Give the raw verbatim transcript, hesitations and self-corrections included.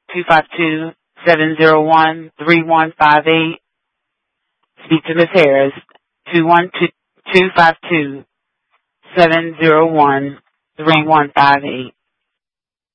two five two, seven zero one, three one five eight. Speak to Miz Harris, two one two, two five two, seven zero one, three one five eight.